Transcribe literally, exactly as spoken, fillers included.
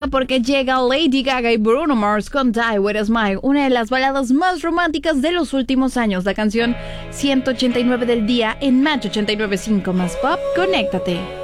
porque llega Lady Gaga y Bruno Mars con Die With A Smile, una de las baladas más románticas de los últimos años. La canción ciento ochenta y nueve del día en Match ochenta y nueve punto cinco más Pop. Conéctate.